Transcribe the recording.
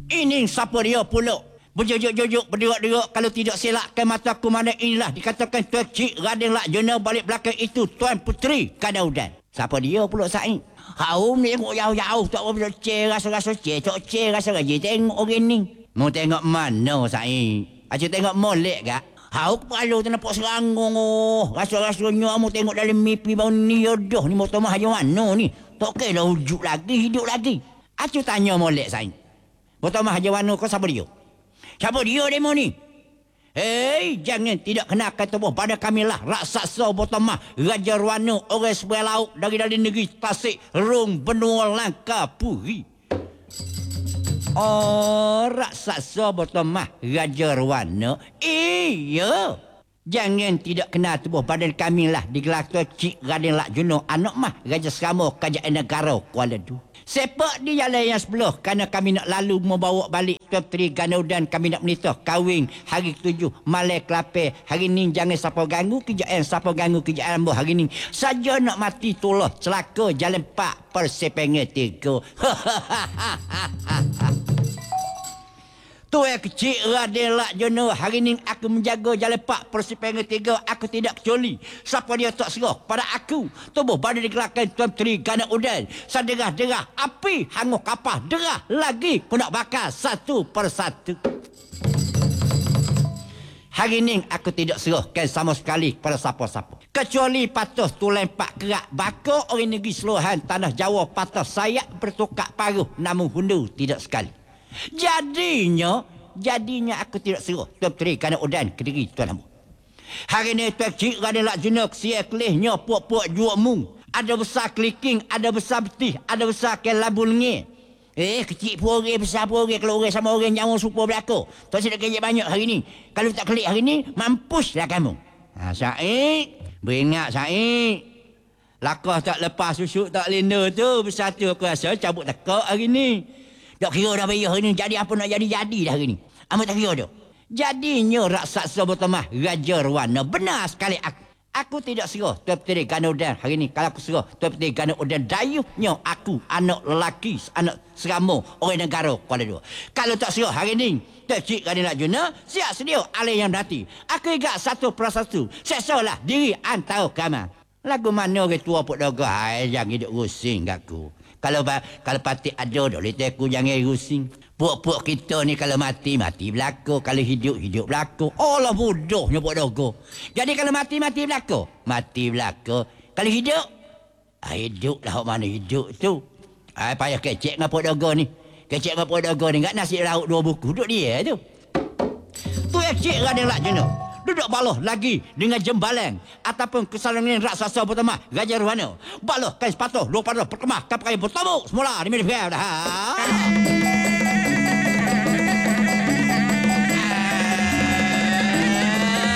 Ini siapa dia pula? Berjujuk-jujuk, berdua-dua. Kalau tidak silapkan mataku mana inilah dikatakan Tuan Cik Raden Lakjana balik belakang itu Tuan Puteri Kadaudan. Siapa dia pula Said? Haum ni tengok jauh-jauh. Tak apa cek rasa-rasa cek. Tak cek rasa-rasa tengok orang ni. Mau tengok mana Said? Acik tengok molek kak? Hau kepala tu nampak serangung. Rasa-rasanya mau tengok dalam mimpi bau ni yodoh ni mau tomah aja mana ni. Tak kira wujud lagi, hidup lagi. Acik tanya molek Said. Mau tomah aja mana kau siapa dia? Siapa dia demo ni? Hei, jangan tidak kena kata pada kamilah raksasa Botomah Raja Rwana orang sebelah laut dari negeri Tasik Rung benua Langkapuri. Oh, raksasa Botomah Raja Rwana. Iya. Jangan tidak kena tubuh badan kamilah digelar Cik Raden Lakjana anak mah Raja Serama Kerajaan Negara Kuala Du. Sepak di jalan yang sebelah kerana kami nak lalu membawa balik Tuan Puteri Kadaudan. Kami nak menitah kahwin hari ke-7 Malai Kelapar. Hari ni jangan siapa ganggu kerjaan, siapa ganggu kerjaan ambo hari ni. Saja nak mati tulah celaka jalan 4 Persepenge 3. Tuan Kecik Raden Lakjana, hari ni aku menjaga jalan 4 Persepenge 3. Aku tidak kecuali siapa dia tak serah pada aku. Tubuh badan digerakkan Tuan Puteri Kadaudan. Saderah-derah api hangus kapal. Derah lagi ku nak bakar satu persatu. Hari ni aku tidak serahkan sama sekali pada siapa-siapa. Kecuali patah tulang pak kerak. Bakar orang negeri seluruhan tanah Jawa patah sayap bertukar paruh namun hundu tidak sekali. Jadinya aku tidak serah Tuan Puteri Kadaudan ke diri Tuan Ambo. Hari ni Tuan Cik Raden Lakjana kesia kelihnya puak-puak juak mung. Ada besar keliking, ada besar betih, ada besar ke labun nge. Kecil pun orang, besar pun orang. Kalau orang sama orang nyawa supa belakang. Tuan Cik nak kerja banyak hari ni. Kalau tak kelik hari ni, mampuslah kamu. Said, beringat Said. Lakah tak lepas susuk tak lena tu. Besar tu aku rasa cabut tekak hari ni. Tak kira dah bayar hari ni. Jadi apa nak jadi dah hari ni. Amat tak kira dah. Jadinya raksasa Botomah Raja Rwana. Benar sekali aku. Aku tidak serah Tuan Puteri Kadaudan hari ni. Kalau aku serah Tuan Puteri Kadaudan, dayuhnya aku anak lelaki, anak Serama orang negara Kuala Dua. Kalau tak serah hari ni Tuan Cik Raden Lakjana, siap sedia alih yang berhati. Aku ingat satu persatu. Seksalah diri antara kamar. Lagu mana orang tua pun daga. Jangan hidup rusing kat aku. Kalau pati ada dah letak aku jangan rusing. Puak-puak kita ni kalau mati belaka. Kalau hidup belaka. Allah bodohnya buat daga. Jadi kalau mati belaka. Mati belaka. Kalau hidup lah mana hidup tu. Payah kecek dengan puak daga ni. Kecek dengan puak daga ni. Kat nasi lauk 2 buku. Duduk dia tu. Tu yang Cik Raden Lakjana. Duduk baloh lagi dengan jembalan ataupun kesalungan raksasa Botomah Raja Rwana. Baloh kain sepatu 2 pada perkemah kapal bertemu semula di media dah.